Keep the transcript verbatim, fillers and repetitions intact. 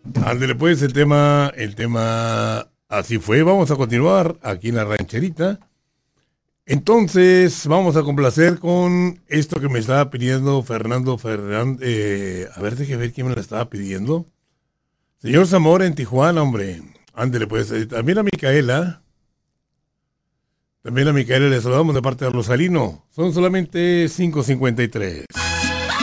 Ándele pues el tema, el tema así fue. Vamos a continuar aquí en la rancherita. Entonces, vamos a complacer con esto que me estaba pidiendo Fernando Fernández. Eh, a ver, déjeme ver quién me la estaba pidiendo. Señor Zamora en Tijuana, hombre. Ándele pues. Eh, también a Micaela. También a Micaela le saludamos de parte de Rosalino. Son solamente cinco cincuenta y tres.